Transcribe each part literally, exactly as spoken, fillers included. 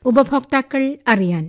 ഉപഭോക്താക്കൾ അറിയാൻ.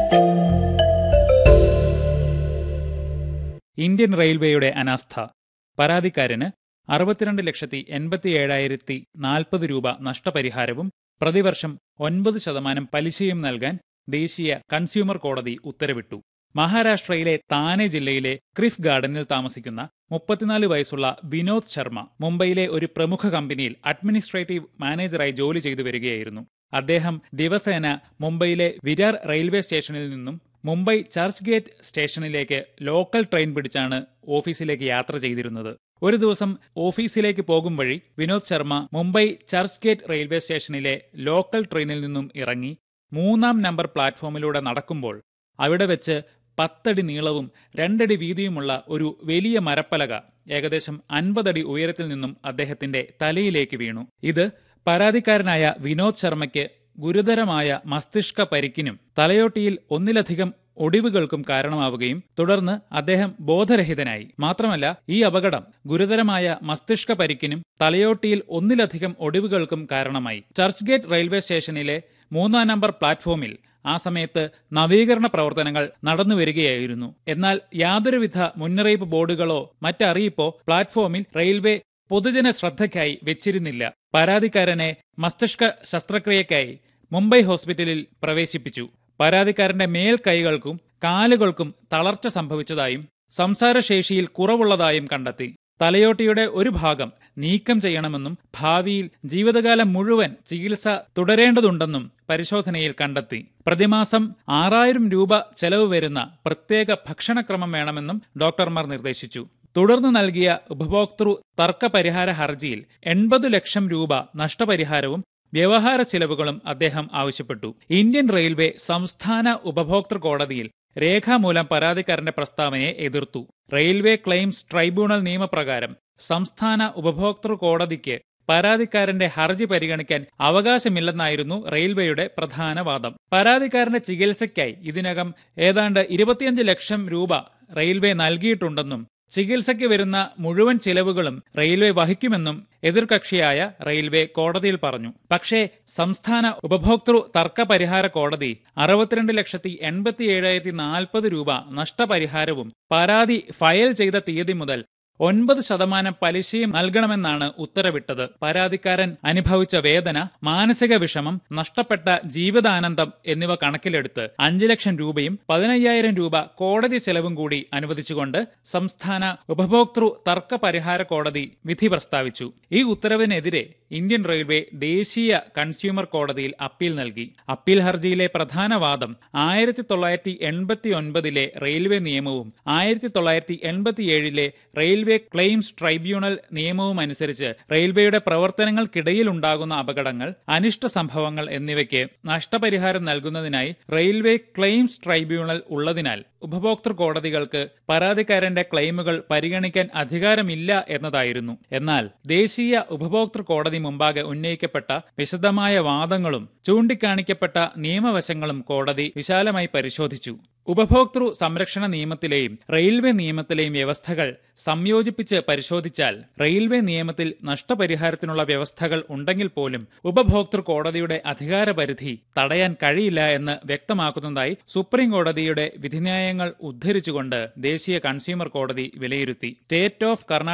ഇന്ത്യൻ റെയിൽവേയുടെ അനാസ്ഥ. പരാതിക്കാരന് അറുപത്തിരണ്ട് ലക്ഷത്തി എൺപത്തി ഏഴായിരത്തി നാൽപ്പത് രൂപ നഷ്ടപരിഹാരവും പ്രതിവർഷം ഒൻപത് ശതമാനം പലിശയും നൽകാൻ ദേശീയ കൺസ്യൂമർ കോടതി ഉത്തരവിട്ടു. മഹാരാഷ്ട്രയിലെ താനെ ജില്ലയിലെ ക്രിഫ് ഗാർഡനിൽ താമസിക്കുന്ന മുപ്പത്തിനാല് വയസ്സുള്ള വിനോദ് ശർമ്മ മുംബൈയിലെ ഒരു പ്രമുഖ കമ്പനിയിൽ അഡ്മിനിസ്ട്രേറ്റീവ് മാനേജറായി ജോലി ചെയ്തു വരികയായിരുന്നു. അദ്ദേഹം ദിവസേന മുംബൈയിലെ വിരാർ റെയിൽവേ സ്റ്റേഷനിൽ നിന്നും മുംബൈ ചർച്ച് ഗേറ്റ് സ്റ്റേഷനിലേക്ക് ലോക്കൽ ട്രെയിൻ പിടിച്ചാണ് ഓഫീസിലേക്ക് യാത്ര ചെയ്തിരുന്നത്. ഒരു ദിവസം ഓഫീസിലേക്ക് പോകും വഴി Vinod Sharma Mumbai church gate railway സ്റ്റേഷനിലെ ലോക്കൽ ട്രെയിനിൽ നിന്നും ഇറങ്ങി മൂന്നാം നമ്പർ പ്ലാറ്റ്ഫോമിലൂടെ നടക്കുമ്പോൾ അവിടെ വെച്ച് പത്തടി നീളവും രണ്ടടി വീതിയുമുള്ള ഒരു വലിയ മരപ്പലക ഏകദേശം അൻപതടി ഉയരത്തിൽ നിന്നും അദ്ദേഹത്തിന്റെ തലയിലേക്ക് വീണു. ഇത് പരാതിക്കാരനായ വിനോദ് ശർമ്മയ്ക്ക് ഗുരുതരമായ മസ്തിഷ്ക പരിക്കിനും തലയോട്ടിയിൽ ഒന്നിലധികം ഒടിവുകൾക്കും കാരണമാവുകയും തുടർന്ന് അദ്ദേഹം ബോധരഹിതനായി. മാത്രമല്ല, ഈ അപകടം ഗുരുതരമായ മസ്തിഷ്ക പരിക്കിനും തലയോട്ടിയിൽ ഒന്നിലധികം ഒടിവുകൾക്കും കാരണമായി. ചർച്ച് ഗേറ്റ് റെയിൽവേ സ്റ്റേഷനിലെ മൂന്നാം നമ്പർ പ്ലാറ്റ്ഫോമിൽ ആ സമയത്ത് നവീകരണ പ്രവർത്തനങ്ങൾ നടന്നുവരികയായിരുന്നു. എന്നാൽ യാതൊരുവിധ മുന്നറിയിപ്പ് ബോർഡുകളോ മറ്ററിയിപ്പോ പ്ലാറ്റ്ഫോമിൽ റെയിൽവേ പൊതുജന ശ്രദ്ധയ്ക്കായി വെച്ചിരുന്നില്ല. പരാതിക്കാരനെ മസ്തിഷ്ക ശസ്ത്രക്രിയയ്ക്കായി മുംബൈ ഹോസ്പിറ്റലിൽ പ്രവേശിപ്പിച്ചു. പരാതിക്കാരന്റെ മേൽ കൈകൾക്കും കാലുകൾക്കും തളർച്ച സംഭവിച്ചതായും സംസാരശേഷിയിൽ കുറവുള്ളതായും കണ്ടെത്തി. തലയോട്ടിയുടെ ഒരു ഭാഗം നീക്കം ചെയ്യണമെന്നും ഭാവിയിൽ ജീവിതകാലം മുഴുവൻ ചികിത്സ തുടരേണ്ടതുണ്ടെന്നും പരിശോധനയിൽ കണ്ടെത്തി. പ്രതിമാസം ആറായിരം രൂപ ചെലവ് വരുന്ന പ്രത്യേക ഭക്ഷണക്രമം വേണമെന്നും ഡോക്ടർമാർ നിർദ്ദേശിച്ചു. തുടർന്ന് നൽകിയ ഉപഭോക്തൃ തർക്ക പരിഹാര ഹർജിയിൽ എൺപത് ലക്ഷം രൂപ നഷ്ടപരിഹാരവും വ്യവഹാര ചിലവുകളും അദ്ദേഹം ആവശ്യപ്പെട്ടു. ഇന്ത്യൻ റെയിൽവേ സംസ്ഥാന ഉപഭോക്തൃ കോടതിയിൽ രേഖാമൂലം പരാതിക്കാരന്റെ പ്രസ്താവനയെ എതിർത്തു. റെയിൽവേ ക്ലെയിംസ് ട്രൈബ്യൂണൽ നിയമപ്രകാരം സംസ്ഥാന ഉപഭോക്തൃ കോടതിക്ക് പരാതിക്കാരന്റെ ഹർജി പരിഗണിക്കാൻ അവകാശമില്ലെന്നായിരുന്നു റെയിൽവേയുടെ പ്രധാന വാദം. പരാതിക്കാരന്റെ ചികിത്സയ്ക്കായി ഇതിനകം ഏതാണ്ട് ഇരുപത്തിയഞ്ച് ലക്ഷം രൂപ റെയിൽവേ നൽകിയിട്ടുണ്ടെന്നും ചികിത്സയ്ക്ക് വരുന്ന മുഴുവൻ ചിലവുകളും റെയിൽവേ വഹിക്കുമെന്നും എതിർകക്ഷിയായ റെയിൽവേ കോടതിയിൽ പറഞ്ഞു. പക്ഷേ സംസ്ഥാന ഉപഭോക്തൃ തർക്ക പരിഹാര കോടതി അറുപത്തിരണ്ട് ലക്ഷത്തി എൺപത്തി ഏഴായിരത്തി നാൽപ്പത് രൂപ നഷ്ടപരിഹാരവും പരാതി ഫയൽ ചെയ്ത തീയതി മുതൽ ഒൻപത് ശതമാനം പലിശയും നൽകണമെന്നാണ് ഉത്തരവിട്ടത്. പരാതിക്കാരൻ അനുഭവിച്ച വേദന, മാനസിക വിഷമം, നഷ്ടപ്പെട്ട ജീവിതാനന്ദം എന്നിവ കണക്കിലെടുത്ത് അഞ്ചു ലക്ഷം രൂപയും പതിനയ്യായിരം രൂപ കോടതി ചെലവും കൂടി അനുവദിച്ചുകൊണ്ട് സംസ്ഥാന ഉപഭോക്തൃ തർക്ക പരിഹാര കോടതി വിധി പ്രസ്താവിച്ചു. ഈ ഉത്തരവിനെതിരെ ഇന്ത്യൻ റെയിൽവേ ദേശീയ കൺസ്യൂമർ കോടതിയിൽ അപ്പീൽ നൽകി. അപ്പീൽ ഹർജിയിലെ പ്രധാന വാദം ആയിരത്തി തൊള്ളായിരത്തി എൺപത്തി ഒൻപതിലെ റെയിൽവേ നിയമവും ആയിരത്തി തൊള്ളായിരത്തി എൺപത്തിയേഴിലെ റെയിൽവേ ക്ലെയിംസ് ട്രൈബ്യൂണൽ നിയമവും അനുസരിച്ച് റെയിൽവേയുടെ പ്രവർത്തനങ്ങൾക്കിടയിലുണ്ടാകുന്ന അപകടങ്ങൾ, അനിഷ്ട സംഭവങ്ങൾ എന്നിവയ്ക്ക് നഷ്ടപരിഹാരം നൽകുന്നതിനായി റെയിൽവേ ക്ലെയിംസ് ട്രൈബ്യൂണൽ ഉള്ളതിനാൽ ഉപഭോക്തൃ കോടതികൾക്ക് പരാതിക്കാരന്റെ ക്ലെയിമുകൾ പരിഗണിക്കാൻ അധികാരമില്ല എന്നതായിരുന്നു. എന്നാൽ ദേശീയ ഉപഭോക്തൃ കോടതി മുമ്പാകെ ഉന്നയിക്കപ്പെട്ട വിശദമായ വാദങ്ങളും ചൂണ്ടിക്കാണിക്കപ്പെട്ട നിയമവശങ്ങളും കോടതി വിശാലമായി പരിശോധിച്ചു. ഉപഭോക്തൃ സംരക്ഷണ നിയമത്തിലെയും റെയിൽവേ നിയമത്തിലെയും വ്യവസ്ഥകൾ സംയോജിപ്പിച്ച് പരിശോധിച്ചാൽ റെയിൽവേ നിയമത്തിൽ നഷ്ടപരിഹാരത്തിനുള്ള വ്യവസ്ഥകൾ ഉണ്ടെങ്കിൽ പോലും ഉപഭോക്തൃ കോടതിയുടെ അധികാരപരിധി തടയാൻ കഴിയില്ല എന്ന് വ്യക്തമാക്കുന്നതായി സുപ്രീം കോടതിയുടെ വിധിന്യായങ്ങൾ ഉദ്ധരിച്ചുകൊണ്ട് ദേശീയ കൺസ്യൂമർ കോടതി വിലയിരുത്തി. State of Karnataka